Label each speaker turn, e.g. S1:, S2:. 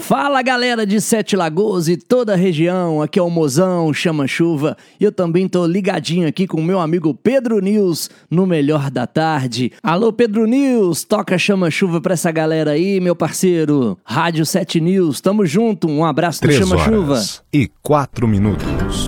S1: Fala galera de Sete Lagoas e toda a região, aqui é o Mozão Chama Chuva e eu também tô ligadinho aqui com o meu amigo Pedro News no Melhor da Tarde. Alô Pedro News, toca Chama Chuva pra essa galera aí, meu parceiro. Rádio 7 News, tamo junto, um abraço do Chama Chuva.
S2: 3 horas e 4 minutos.